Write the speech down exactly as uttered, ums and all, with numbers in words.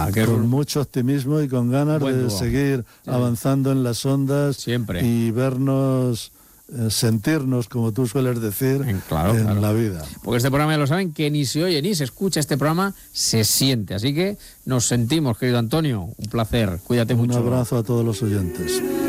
Ah, que con es... mucho optimismo y con ganas Buen de dúo. seguir Sí. avanzando en las ondas. Siempre. Y vernos, eh, sentirnos, como tú sueles decir, en, claro, en claro. la vida. Porque este programa, ya lo saben, que ni se oye ni se escucha, este programa se siente. Así que nos sentimos, querido Antonio. Un placer. Cuídate Un mucho. abrazo a todos los oyentes.